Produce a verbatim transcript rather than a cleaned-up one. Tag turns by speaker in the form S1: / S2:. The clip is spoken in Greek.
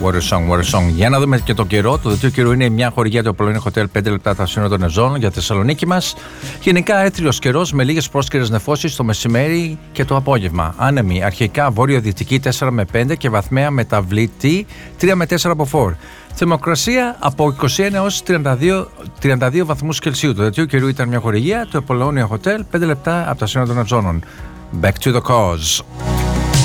S1: What a song, what a song. Για να δούμε και τον καιρό. Το δελτίο καιρού είναι μια χορηγία του Apollonia Hotel, πέντε λεπτά τα σύνορα των Εζών για τη Θεσσαλονίκη μας. Γενικά έθριος καιρός με λίγες πρόσκαιρες νεφώσεις το μεσημέρι και το απόγευμα. Άνεμη, αρχικά βόρειο-δυτική τέσσερα με πέντε και βαθμαία μεταβλητή τρία με τέσσερα από φορ. Θερμοκρασία από είκοσι ένα έως τριάντα δύο βαθμούς Κελσίου. Το δελτίο καιρού ήταν μια χορηγία του Apollonia Hotel, πέντε λεπτά από τα σύνορα των Εζώνων. Back to the cause.